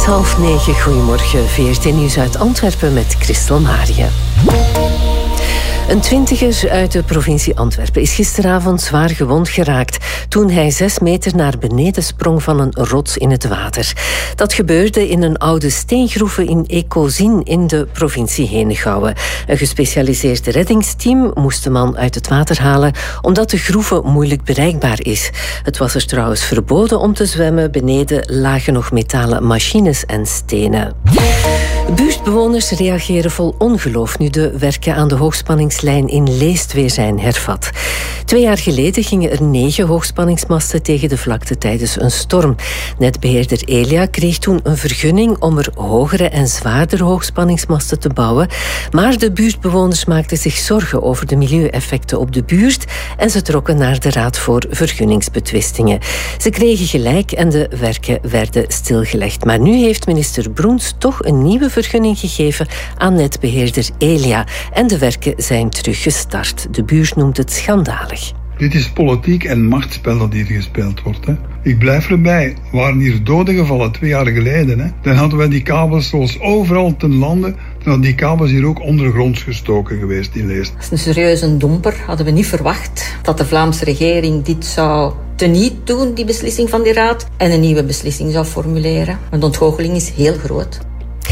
8:30, goedemorgen. VRT Nieuws uit Antwerpen met Christel Marië. Een 20er uit de provincie Antwerpen is gisteravond zwaar gewond geraakt toen hij 6 meter naar beneden sprong van een rots in het water. Dat gebeurde in een oude steengroeve in Ekozien in de provincie Henegouwen. Een gespecialiseerd reddingsteam moest de man uit het water halen omdat de groeve moeilijk bereikbaar is. Het was er trouwens verboden om te zwemmen. Beneden lagen nog metalen machines en stenen. Buurtbewoners reageren vol ongeloof nu de werken aan de hoogspanningslijn in Leest weer zijn hervat. 2 jaar geleden gingen er 9 hoogspanningsmasten tegen de vlakte tijdens een storm. Netbeheerder Elia kreeg toen een vergunning om er hogere en zwaardere hoogspanningsmasten te bouwen. Maar de buurtbewoners maakten zich zorgen over de milieueffecten op de buurt en ze trokken naar de Raad voor Vergunningsbetwistingen. Ze kregen gelijk en de werken werden stilgelegd. Maar nu heeft minister Broens toch een nieuwe vergunning gegeven aan netbeheerder Elia. En de werken zijn teruggestart. De buurt noemt het schandalig. Dit is politiek en machtsspel dat hier gespeeld wordt. Hè. Ik blijf erbij. Waren hier doden gevallen 2 jaar geleden. Hè. Dan hadden wij die kabels zoals overal ten lande. Dan hadden die kabels hier ook ondergronds gestoken geweest in Leest. Dat is een serieuze domper. Hadden we niet verwacht dat de Vlaamse regering dit zou teniet doen, die beslissing van die raad. En een nieuwe beslissing zou formuleren. Want de ontgoocheling is heel groot.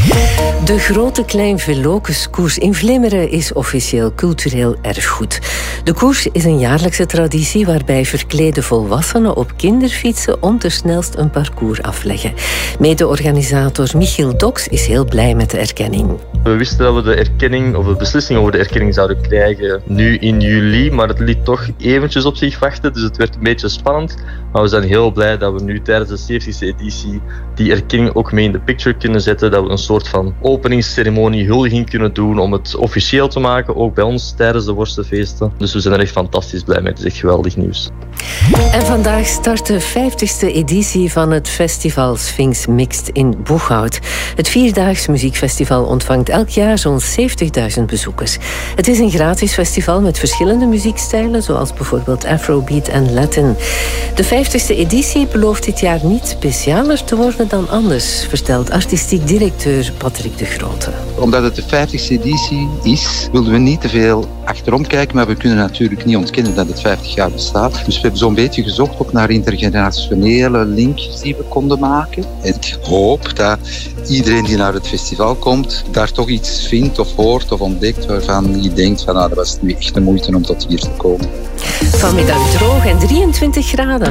De Grote Klein Velocus-koers in Vlemmeren is officieel cultureel erfgoed. De koers is een jaarlijkse traditie waarbij verklede volwassenen op kinderfietsen ontersnelst een parcours afleggen. Mede-organisator Michiel Doks is heel blij met de erkenning. We wisten dat we de erkenning, of de beslissing over de erkenning zouden krijgen nu in juli, maar het liet toch eventjes op zich wachten, dus het werd een beetje spannend. Maar we zijn heel blij dat we nu tijdens de 70e editie die erkenning ook mee in de picture kunnen zetten, dat we een soort van openingsceremonie, huldiging kunnen doen om het officieel te maken, ook bij ons tijdens de worstenfeesten. Dus we zijn er echt fantastisch blij mee, het is echt geweldig nieuws. En vandaag start de 50e editie van het festival Sphinx Mixed in Boeghout. Het 4-daags muziekfestival ontvangt elk jaar zo'n 70.000 bezoekers. Het is een gratis festival met verschillende muziekstijlen, zoals bijvoorbeeld Afrobeat en Latin. De 50e editie belooft dit jaar niet specialer te worden dan anders, vertelt artistiek directeur Patrick de Grote. Omdat het de 50e editie is, wilden we niet te veel achterom kijken, maar we kunnen natuurlijk niet ontkennen dat het 50 jaar bestaat. Dus we hebben zo'n beetje gezocht op naar intergenerationele linkjes die we konden maken. En ik hoop dat iedereen die naar het festival komt, daar toch iets vindt of hoort of ontdekt waarvan hij denkt van dat was nu echt de moeite om tot hier te komen. Vanmiddag droog en 23 graden.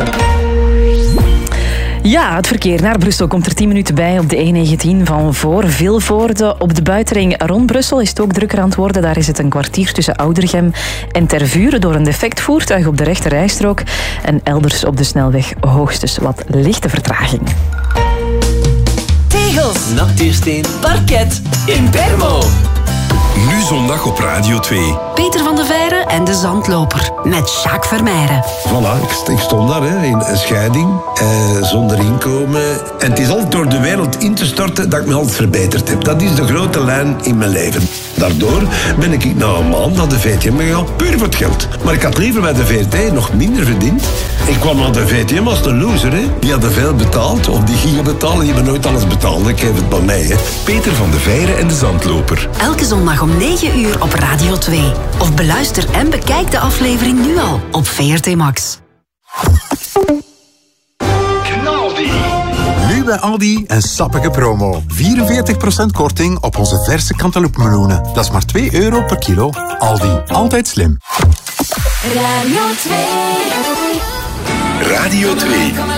Ja, het verkeer naar Brussel komt er 10 minuten bij op de E19 van voor Vilvoorde. Op de buitenring rond Brussel is het ook drukker aan het worden. Daar is het een kwartier tussen Oudergem en Tervuren door een defect voertuig op de rechte rijstrook. En elders op de snelweg hoogstens wat lichte vertraging. Tegels, nachtuursteen, parket in Bermo. Nu zondag op Radio 2. Peter van de Veire en de Zandloper met Jacques Vermeijren. Voilà, ik stond daar in een scheiding, zonder inkomen. En het is altijd door de wereld in te storten dat ik me altijd verbeterd heb. Dat is de grote lijn in mijn leven. Daardoor ben ik na een maand naar de VTM gegaan, puur voor het geld. Maar ik had liever bij de VRT nog minder verdiend. Ik kwam naar de VTM als een loser. Hè. Die hadden veel betaald, of die gingen betalen. Die hebben nooit alles betaald. Ik geef het bij mij. Hè. Peter van de Veire en de Zandloper. Elke zondag om 9 uur op Radio 2. Of beluister en bekijk de aflevering nu al op VRT Max. Nu bij Aldi een sappige promo. 44% korting op onze verse cantaloupe-meloenen. Dat is maar €2 per kilo. Aldi, altijd slim. Radio 2. Radio 2.